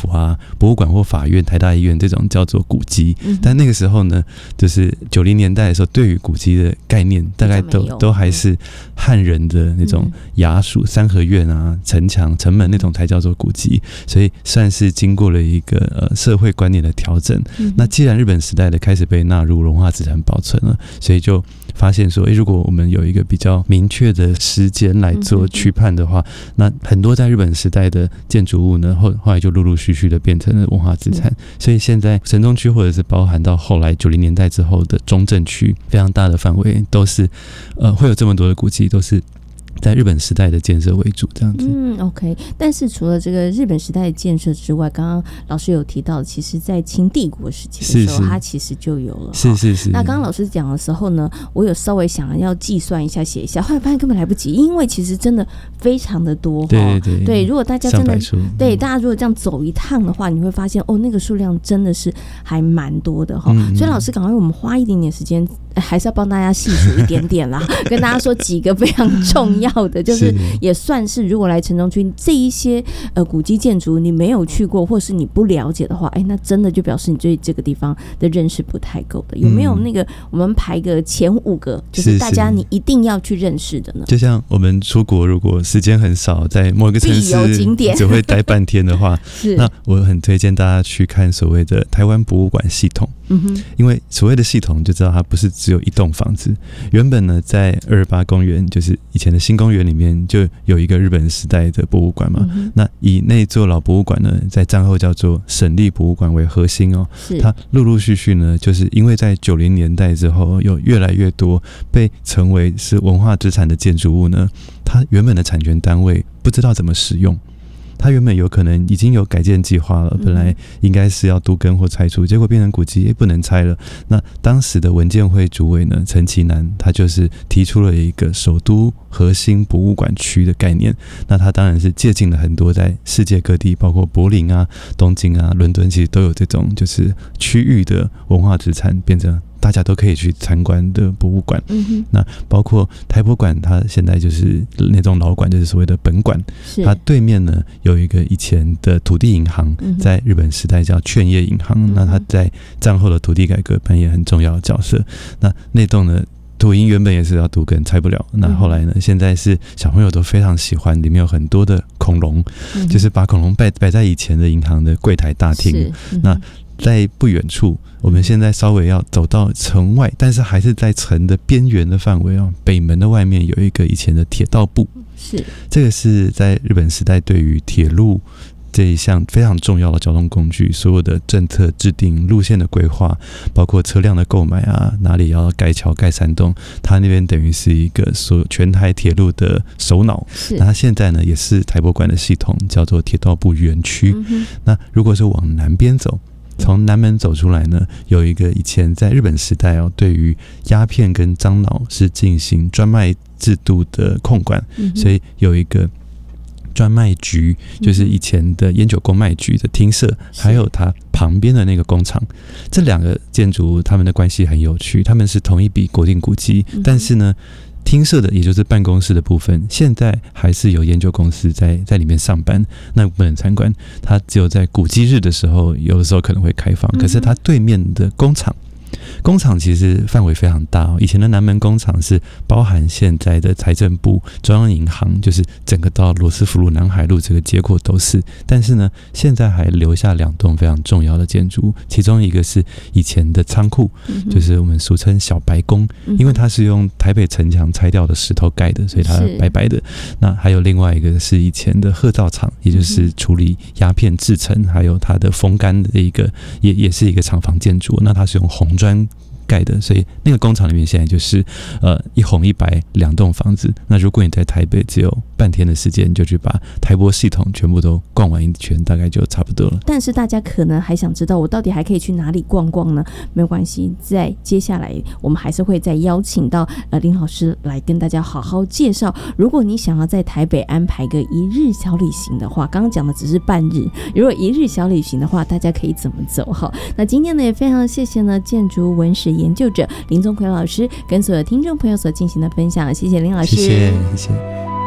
府啊、博物馆或法院、台大医院这种叫做古迹，但那个时候呢，就是90年代的时候，对于古迹的概念大概都还是汉人的那种衙署、三合院啊、城墙、城门那种才叫做古迹，所以算是经过了一个社会观念的调整。那既然日本时代的开始被纳入文化资产保存了，所以就发现说，如果我们有一个比较明确的时间来做区判的话，那很多在日本时代的建筑物呢，后来就陆陆续续的变成了文化资产。所以现在城中区或者是包含到后来90年代之后的中正区，非常大的范围都是会有这么多的古迹，都是在日本时代的建设为主，这样子。 OK。但是除了这个日本时代的建设之外，刚刚老师有提到，其实在清帝国时期的时候，它其实就有了。是。那刚刚老师讲的时候呢，我有稍微想要计算一下、写一下，后来发现根本来不及，因为其实真的非常的多。对，如果大家真的对大家如果这样走一趟的话，你会发现那个数量真的是还蛮多的哈。所以老师赶快我们花一点点时间，还是要帮大家细数一点点啦，跟大家说几个非常重要的，就是也算是如果来城中区这一些古迹建筑你没有去过或是你不了解的话，那真的就表示你对这个地方的认识不太够的。有没有那个我们排个前5个，就是大家你一定要去认识的呢？ 就像我们出国，如果时间很少，在某个城市只会待半天的话那我很推荐大家去看所谓的台湾博物馆系统。因为所谓的系统就知道它不是只有一栋房子。原本呢，在228公园，就是以前的新公园里面，就有一个日本时代的博物馆嘛。那以那座老博物馆呢，在战后叫做省立博物馆为核心它陆陆续续呢，就是因为在90年代之后，有越来越多被成为是文化资产的建筑物呢，它原本的产权单位不知道怎么使用。它原本有可能已经有改建计划了，本来应该是要都更或拆除，结果变成古迹，不能拆了。那当时的文建会主委呢，陈其南，他就是提出了一个首都核心博物馆区的概念。那他当然是借鉴了很多在世界各地，包括柏林啊、东京啊、伦敦，其实都有这种就是区域的文化资产变成大家都可以去参观的博物馆。那包括台博馆，它现在就是那种老馆，就是所谓的本馆。它对面呢有一个以前的土地银行，在日本时代叫劝业银行。那它在战后的土地改革扮演很重要的角色。那栋呢，土银原本也是要都更拆不了，那后来呢，现在是小朋友都非常喜欢，里面有很多的恐龙，就是把恐龙摆在以前的银行的柜台大厅。那在不远处，我们现在稍微要走到城外，但是还是在城的边缘的范围北门的外面有一个以前的铁道部，这个是在日本时代对于铁路这一项非常重要的交通工具，所有的政策制定、路线的规划，包括车辆的购买啊，哪里要盖桥、盖山洞，它那边等于是一个所有全台铁路的首脑。那它现在呢，也是台博馆的系统，叫做铁道部园区。那如果是往南边走，从南门走出来呢，有一个以前在日本时代对于鸦片跟樟脑是进行专卖制度的控管，所以有一个专卖局，就是以前的烟酒公卖局的厅舍，还有它旁边的那个工厂。这两个建筑他们的关系很有趣，他们是同一笔国定古迹，但是呢，厅舍的也就是办公室的部分，现在还是有研究公司在里面上班，那不能参观。它只有在古迹日的时候，有的时候可能会开放。可是它对面的工厂其实范围非常大以前的南门工厂是包含现在的财政部、中央银行，就是整个到罗斯福路、南海路这个街廓都是。但是呢，现在还留下2栋非常重要的建筑，其中一个是以前的仓库，就是我们俗称小白宫，因为它是用台北城墙拆掉的石头盖的，所以它白白的。那还有另外一个是以前的褐皂厂，也就是处理鸦片制成还有它的风干的一个，也是一个厂房建筑。那它是用红砖盖的，所以那个工厂里面现在就是一红一白2栋房子。那如果你在台北只有半天的时间，你就去把台博系统全部都逛完一圈，大概就差不多了。 但是大家可能还想知道，我到底还可以去哪里逛逛呢？没有关系，在接下来我们还是会再邀请到林老师来跟大家好好介绍。如果你想要在台北安排个1日小旅行的话，刚刚讲的只是半日，如果1日小旅行的话，大家可以怎么走？好，那今天呢也非常谢谢呢建筑文史研究者林宗奎老师跟所有听众朋友所进行的分享，谢谢林老师， 谢谢。